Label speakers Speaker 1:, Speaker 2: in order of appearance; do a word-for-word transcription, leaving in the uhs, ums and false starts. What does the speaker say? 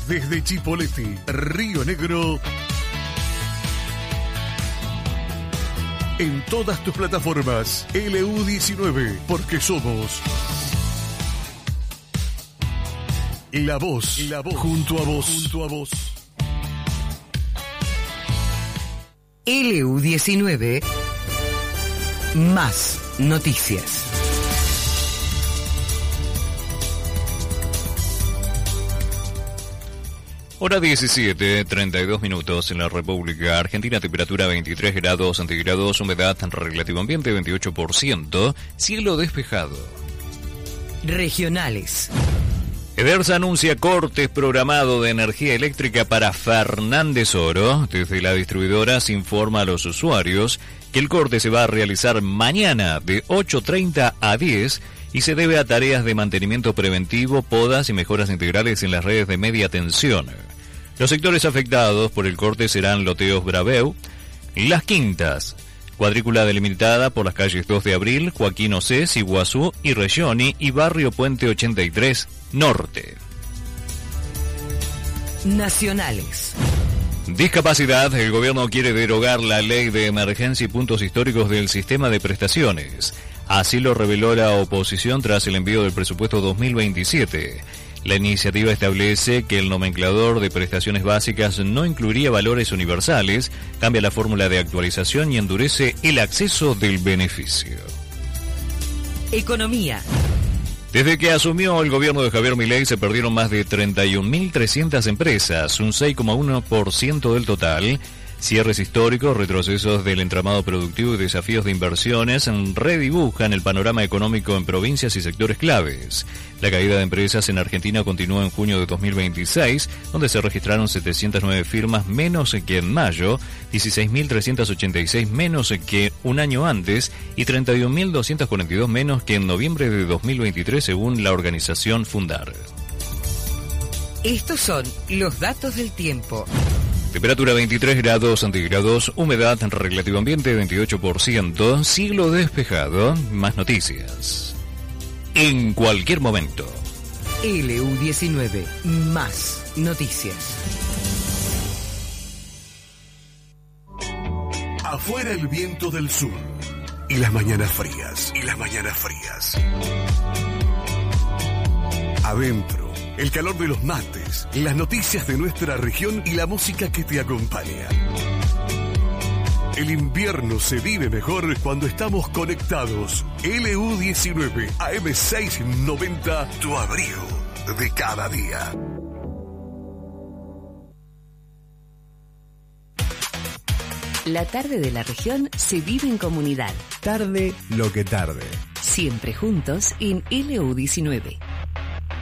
Speaker 1: Desde Chipoleti, Río Negro. En todas tus plataformas, L U diecinueve, porque somos la voz, la voz, junto a vos, junto a vos.
Speaker 2: L U diecinueve, más noticias.
Speaker 3: Hora diecisiete, treinta y dos minutos en la República Argentina, temperatura veintitrés grados centígrados, humedad relativo ambiente veintiocho por ciento, cielo despejado.
Speaker 2: Regionales.
Speaker 3: Edersa anuncia cortes programado de energía eléctrica para Fernández Oro. Desde la distribuidora se informa a los usuarios que el corte se va a realizar mañana de ocho treinta a diez y se debe a tareas de mantenimiento preventivo, podas y mejoras integrales en las redes de media tensión. Los sectores afectados por el corte serán Loteos Braveu, Las Quintas, cuadrícula delimitada por las calles dos de abril, Joaquín Océs, Iguazú y Regioni y Barrio Puente ochenta y tres Norte.
Speaker 2: Nacionales.
Speaker 3: Discapacidad. El gobierno quiere derogar la ley de emergencia y puntos históricos del sistema de prestaciones. Así lo reveló la oposición tras el envío del presupuesto dos mil veintisiete. La iniciativa establece que el nomenclador de prestaciones básicas no incluiría valores universales, cambia la fórmula de actualización y endurece el acceso del beneficio.
Speaker 2: Economía.
Speaker 3: Desde que asumió el gobierno de Javier Milei se perdieron más de treinta y un mil trescientas empresas, un seis coma uno por ciento del total. Cierres históricos, retrocesos del entramado productivo y desafíos de inversiones redibujan el panorama económico en provincias y sectores claves. La caída de empresas en Argentina continuó en junio de dos mil veintiséis, donde se registraron setecientas nueve firmas menos que en mayo, dieciséis mil trescientas ochenta y seis menos que un año antes y treinta y un mil doscientas cuarenta y dos menos que en noviembre de dos mil veintitrés, según la organización Fundar.
Speaker 2: Estos son los datos del tiempo.
Speaker 3: Temperatura veintitrés grados centígrados, humedad relativo ambiente veintiocho por ciento, cielo despejado. Más noticias en cualquier momento.
Speaker 2: L U diecinueve, más noticias.
Speaker 1: Afuera el viento del sur y las mañanas frías, y las mañanas frías. Adentro, el calor de los mates, las noticias de nuestra región y la música que te acompaña. El invierno se vive mejor cuando estamos conectados. L U diecinueve, A M seiscientos noventa, tu abrigo de cada día.
Speaker 4: La tarde de la región se vive en comunidad.
Speaker 5: Tarde lo que tarde.
Speaker 4: Siempre juntos en L U diecinueve.